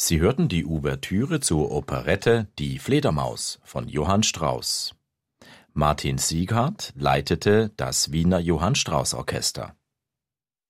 Sie hörten die Ouvertüre zur Operette »Die Fledermaus« von Johann Strauss. Martin Sieghardt leitete das Wiener Johann Strauss Orchester.